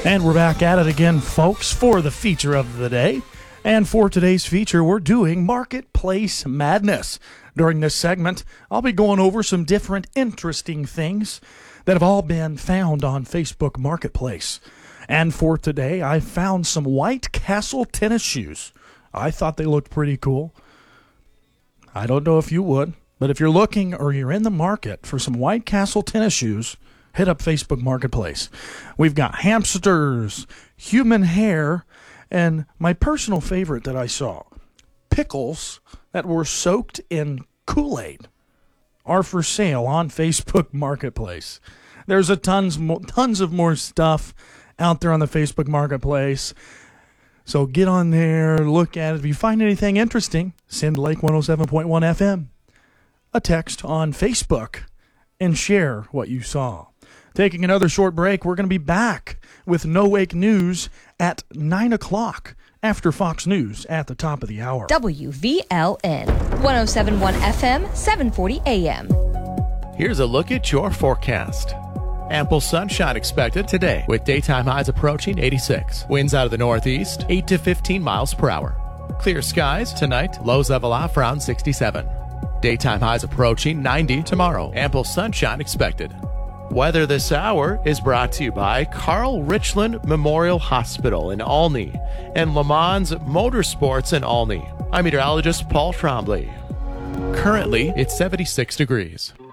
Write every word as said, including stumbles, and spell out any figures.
And we're back at it again, folks, for the feature of the day. And for today's feature, we're doing Marketplace Madness. During this segment, I'll be going over some different interesting things that have all been found on Facebook Marketplace. And for today, I found some White Castle tennis shoes. I thought they looked pretty cool. I don't know if you would, but if you're looking or you're in the market for some White Castle tennis shoes, hit up Facebook Marketplace. We've got hamsters, human hair, and my personal favorite that I saw, pickles that were soaked in Kool-Aid, are for sale on Facebook Marketplace. There's a tons, mo- tons of more stuff out there on the Facebook Marketplace. So get on there, look at it. If you find anything interesting, send Lake one oh seven point one F M a text on Facebook and share what you saw. Taking another short break, we're going to be back with No Wake News at nine o'clock after Fox News at the top of the hour. W V L N, one oh seven point one F M, seven forty A M. Here's a look at your forecast. Ample sunshine expected today with daytime highs approaching eighty-six. Winds out of the northeast, eight to fifteen miles per hour. Clear skies tonight, lows level off around sixty-seven. Daytime highs approaching ninety tomorrow. Ample sunshine expected. Weather this hour is brought to you by Carl Richland Memorial Hospital in Olney and Le Mans Motorsports in Olney. I'm meteorologist Paul Trombley. Currently, it's seventy-six degrees.